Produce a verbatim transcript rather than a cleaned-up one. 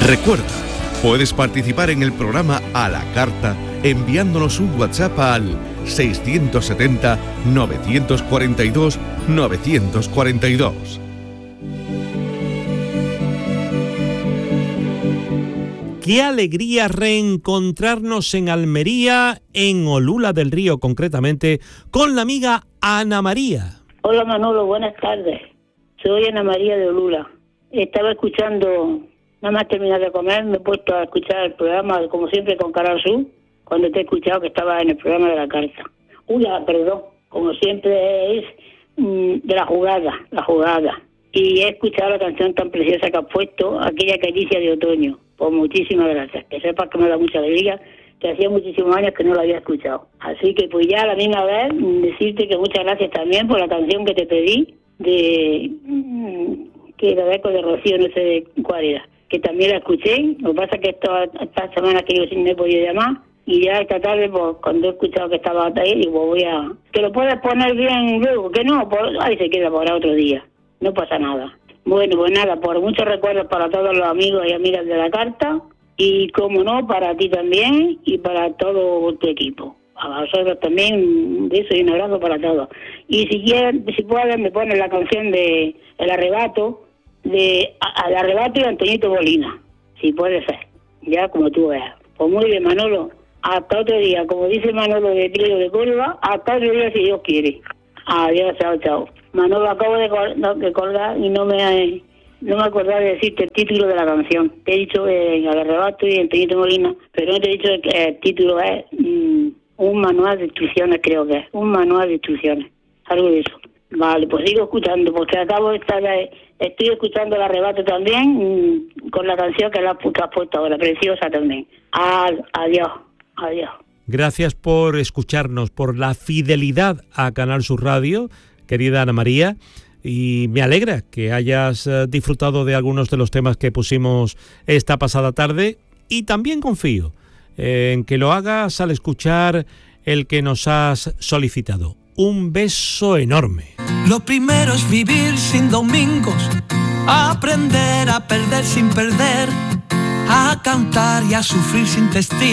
Recuerda, puedes participar en el programa a la carta enviándonos un WhatsApp al seiscientos setenta, novecientos cuarenta y dos, novecientos cuarenta y dos. Qué alegría reencontrarnos en Almería, en Olula del Río concretamente, con la amiga Ana María. Hola Manolo, buenas tardes. Soy Ana María de Olula. Estaba escuchando, nada más terminar de comer, me he puesto a escuchar el programa, como siempre, con Canal Sur, cuando te he escuchado que estaba en el programa de la carta. Uy, ah, perdón, como siempre es mmm, de la jugada, la jugada. Y he escuchado la canción tan preciosa que has puesto, aquella caricia de otoño. Pues muchísimas gracias. Que sepas que me da mucha alegría, que hacía muchísimos años que no la había escuchado. Así que pues ya a la misma vez decirte que muchas gracias también por la canción que te pedí, de que era de Eco de Rocío, no sé de cuál era, que también la escuché. Lo que pasa es que esto, esta semana que yo sí me he podido llamar, y ya esta tarde, pues cuando he escuchado que estaba ahí, digo, voy a... Que lo puedes poner bien luego, que no, pues ahí se queda para otro día, no pasa nada. Bueno, pues nada, por muchos recuerdos para todos los amigos y amigas de la carta, y como no, para ti también y para todo tu equipo. A vosotros también, un beso y un abrazo para todos. Y si quieren, si pueden, me ponen la canción de El Arrebato, de Al Arrebato y Antoñito Molina, si puede ser, ya como tú veas. Pues muy bien, Manolo, hasta otro día, como dice Manolo de Trío de Córdoba, hasta otro día si Dios quiere. Adiós, chao, chao. Manolo, acabo de, col- no, de colgar y no me no me acordaba de decirte el título de la canción. Te he dicho eh, Al Arrebato y Antoñito Molina, pero no te he dicho que el título es mmm, un manual de instrucciones, creo que es, un manual de instrucciones, algo de eso. Vale, pues sigo escuchando, porque acabo de estar, eh, estoy escuchando El Arrebato también, mmm, con la canción que la has puesto ahora, preciosa también. Ad, adiós, adiós. Gracias por escucharnos, por la fidelidad a Canal Sur Radio, querida Ana María, y me alegra que hayas disfrutado de algunos de los temas que pusimos esta pasada tarde, y también confío en que lo hagas al escuchar el que nos has solicitado. Un beso enorme. Lo primero es vivir sin domingos, aprender a perder sin perder, a cantar y a sufrir sin testigos.